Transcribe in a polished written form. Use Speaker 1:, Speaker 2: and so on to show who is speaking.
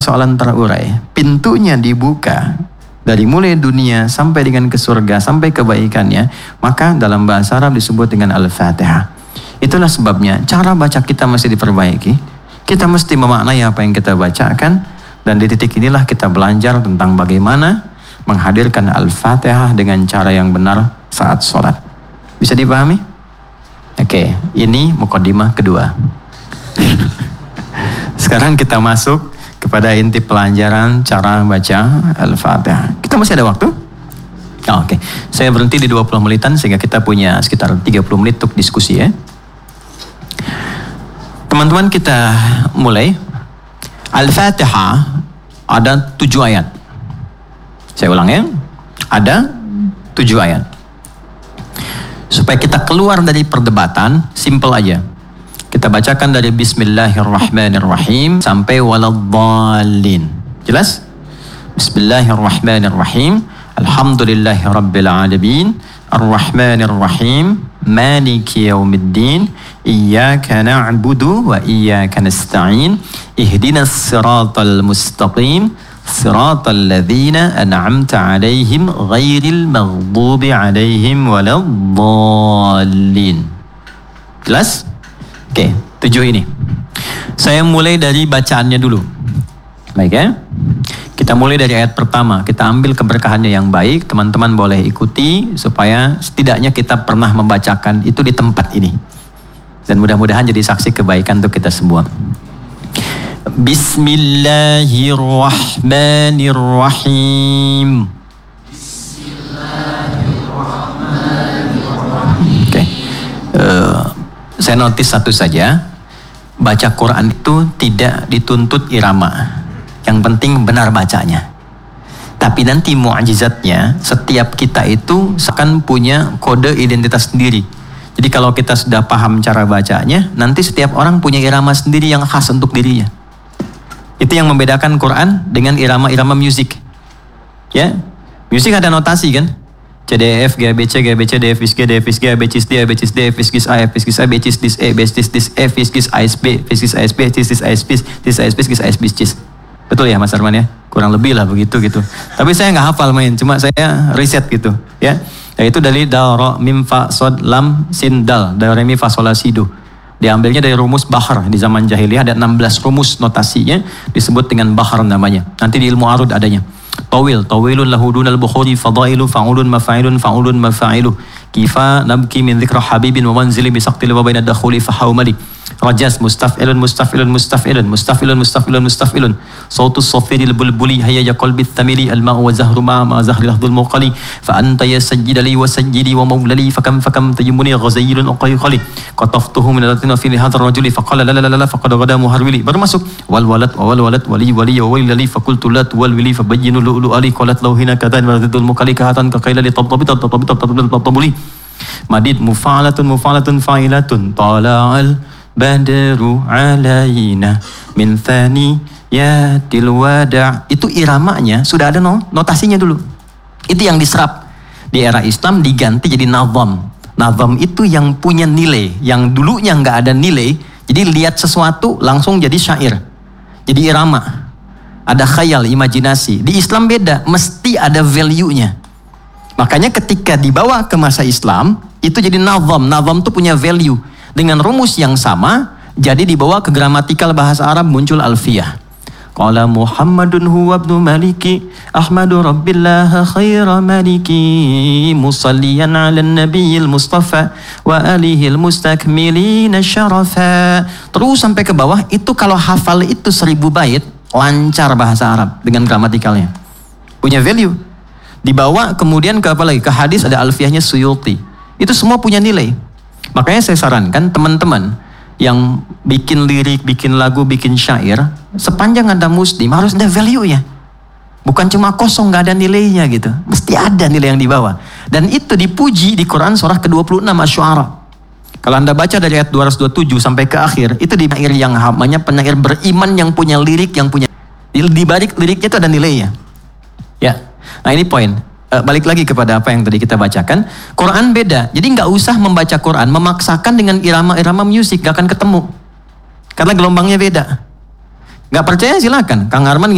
Speaker 1: persoalan terurai, pintunya dibuka dari mulai dunia sampai dengan ke surga, sampai kebaikannya, maka dalam bahasa Arab disebut dengan Al-Fatihah. Itulah sebabnya cara baca kita mesti diperbaiki. Kita mesti memaknai apa yang kita bacakan, dan di titik inilah kita belajar tentang bagaimana menghadirkan Al-Fatihah dengan cara yang benar saat sholat. Bisa dipahami? Oke, ini mukaddimah kedua. Sekarang kita masuk kepada inti pelajaran cara baca Al-Fatihah. Kita masih ada waktu? Oke. Saya berhenti di 20 menitan sehingga kita punya sekitar 30 menit untuk diskusi ya. Teman-teman, kita mulai. Al-Fatihah ada 7 ayat. Saya ulang ya. Ada 7 ayat. Supaya kita keluar dari perdebatan, simple aja. Kita bacakan dari Bismillahirrahmanirrahim sampai Waladhdallin. Jelas? Bismillahirrahmanirrahim. Alhamdulillahirabbil alamin. Arrahmanirrahim. Maliki yaumiddin. Iyyaka na'budu wa iyyaka nasta'in. Ihdinas siratal mustaqim. Siratal ladzina an'amta 'alaihim ghairil maghdubi 'alaihim waladdallin. Jelas? Oke, 7 ini. Saya mulai dari bacaannya dulu. Baik ya? Kita mulai dari ayat pertama. Kita ambil keberkahannya yang baik. Teman-teman boleh ikuti supaya setidaknya kita pernah membacakan itu di tempat ini. Dan mudah-mudahan jadi saksi kebaikan untuk kita semua. Bismillahirrahmanirrahim. Oke. Saya notis satu saja. Baca Quran itu tidak dituntut irama. Yang penting benar bacanya. Tapi nanti mu'jizatnya, setiap kita itu akan punya kode identitas sendiri. Jadi kalau kita sudah paham cara bacanya, nanti setiap orang punya irama sendiri yang khas untuk dirinya. Itu yang membedakan Quran dengan irama-irama musik. Ya, musik ada notasi kan? C, D, F, G, B, C, G, B, C, D, F, G, D, F, G, A, B, C, D, A, B, C, D, F, G, A, F, G, A, B, C, D, E, B, C, D, F, G, A, S, B, F, G, A, S, B, C, D, A, S, B, C, A, S, B, C, A, S, B, C. Betul ya Mas Arman ya? Kurang lebih lah begitu gitu. Tapi saya nggak hafal main, cuma saya riset gitu ya. Yaitu dari da, ro, mim, fa, sod, lam, sin, dal, da, re, mi, fa, sol, la, si, do. Diambilnya dari rumus bahar. Di zaman jahiliyah ada 16 rumus notasinya, disebut dengan bahar namanya. Nanti di ilmu arud adanya. Tawil, tawilun lahudunal bukhuri, fadailu, fa'ulun, mafa'ilun, fa'ulun, mafa'ilu. Kifa, nabki min dhikra habibin, wa manzili, bisaqtili, wa baina dakhuli, fahawmali. Rajas, mustaf'ilun, mustaf'ilun, mustaf'ilun, mustaf'ilun, mustaf'ilun, mustaf'ilun. Sautus safiril bulbuli, hayya qalbi thamili, al-ma'u wa zahru ma zahri lahdul muqali. Fa anta ya sajjidali wa sajjidi wa mawlali, fakam tayyumuni ghazayilun uqayqali. Qataftuhu min alatina fi hadha rajuli, faqala la la la la, faqad ghada muharwili. Baru masuk, wal walad, wali wali, wa walili, fakultu lat, wal wili, fabayyinu lu'lu ali, qalat lawhina katan, waradidul muqali kahatan, kaqailali tabtabuli. Madid, mufa'alatun, fa'ilatun, tala'al badru alaina min thaniyatil wada'. Itu iramanya sudah ada notasinya dulu. Itu yang diserap di era Islam diganti jadi nazam. Nazam itu yang punya nilai, yang dulunya nggak ada nilai. Jadi lihat sesuatu langsung jadi syair, jadi irama. Ada khayal, imajinasi. Di Islam beda, mesti ada value-nya. Makanya ketika dibawa ke masa Islam itu jadi nazam. Nazam itu punya value. Dengan rumus yang sama, jadi dibawa ke gramatikal bahasa Arab muncul alfiyah. Qala Muhammadun huwa ibnu maliki, Ahmadu rabbillah khaira maliki, musalliyan ala nabiyil mustafa, wa alihil mustakmilina syarafa. Terus sampai ke bawah, itu kalau hafal itu 1000 bait, lancar bahasa Arab dengan gramatikalnya. Punya value. Dibawa kemudian ke apa lagi? Ke hadis ada alfiyahnya Suyuti. Itu semua punya nilai. Makanya saya sarankan teman-teman yang bikin lirik, bikin lagu, bikin syair, sepanjang Anda muslim harus ada value-nya. Bukan cuma kosong, gak ada nilainya gitu. Mesti ada nilai yang dibawa. Dan itu dipuji di Quran surah ke-26 Asy-Syu'ara. Kalau Anda baca dari ayat 227 sampai ke akhir, itu di penyair yang namanya penyair beriman yang punya lirik, yang punya di balik liriknya itu ada nilainya. Ya. Nah ini poin. Balik lagi kepada apa yang tadi kita bacakan. Quran beda. Jadi nggak usah membaca Quran memaksakan dengan irama-irama musik, nggak akan ketemu. Karena gelombangnya beda. Nggak percaya silakan. Kang Arman